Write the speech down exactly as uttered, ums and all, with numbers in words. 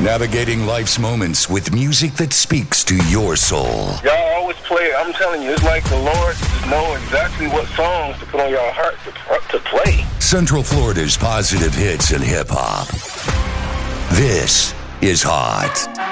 Navigating life's moments with music that speaks to your soul. Y'all always play it. I'm telling you, it's like the Lord just know exactly what songs to put on your heart to, to play. Central Florida's positive hits and hip-hop. This is Hot.